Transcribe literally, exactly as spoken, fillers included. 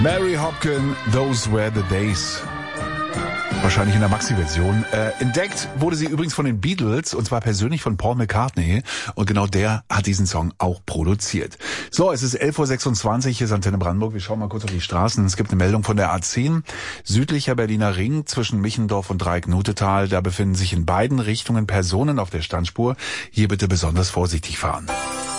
Mary Hopkin, Those Were the Days. Wahrscheinlich in der Maxi-Version. Äh, entdeckt wurde sie übrigens von den Beatles, und zwar persönlich von Paul McCartney. Und genau der hat diesen Song auch produziert. So, es ist elf Uhr sechsundzwanzig, hier ist Antenne Brandenburg. Wir schauen mal kurz auf die Straßen. Es gibt eine Meldung von der A zehn. Südlicher Berliner Ring zwischen Michendorf und Dreieck-Nutetal. Da befinden sich in beiden Richtungen Personen auf der Standspur. Hier bitte besonders vorsichtig fahren.